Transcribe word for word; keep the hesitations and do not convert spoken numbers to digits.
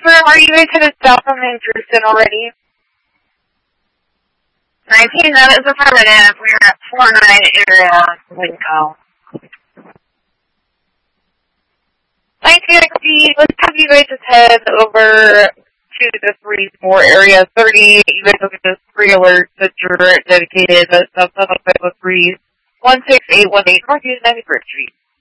confirm, are you guys headed south from Houston already? nineteen, that is affirmative. We're at four nine area, Winco. nineteen X B, let's have you guys just head over to the three four area. thirty, you guys look at the three alerts that you're dedicated. That's up on the three one six eight one eight Northeast ninety-first Street.